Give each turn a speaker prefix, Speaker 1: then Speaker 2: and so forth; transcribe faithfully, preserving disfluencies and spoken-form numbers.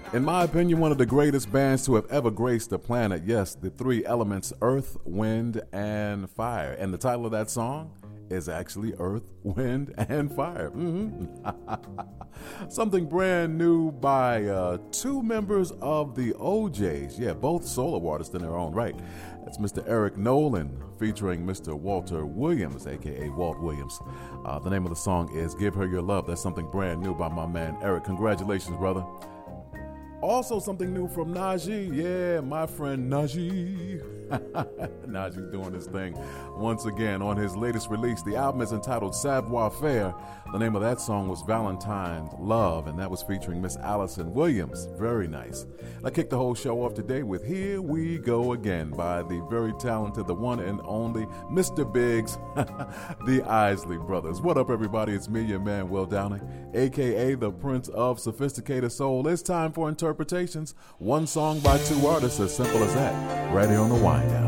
Speaker 1: In my opinion, one of the greatest bands to have ever graced the planet. Yes, the three elements, earth, wind, and fire. And the title of that song is actually Earth, Wind, and Fire. Mm-hmm. Something brand new by uh, two members of the O Js. Yeah, both solo artists in their own right. That's Mister Eric Nolan featuring Mister Walter Williams, a k a. Walt Williams. Uh, the name of the song is Give Her Your Love. That's something brand new by my man Eric. Congratulations, brother. Also something new from Najee. Yeah, my friend Najee. Najee's doing his thing once again on his latest release. The album is entitled Savoir Faire. The name of that song was Valentine's Love, and that was featuring Miss Allison Williams. Very nice. I kicked the whole show off today with Here We Go Again by the very talented, the one and only Mister Biggs, the Isley Brothers. What up, everybody? It's me, your man, Will Downing, a k a the Prince of Sophisticated Soul. It's time for interpretations. One song by two artists, as simple as that. Right here on the Wind Down.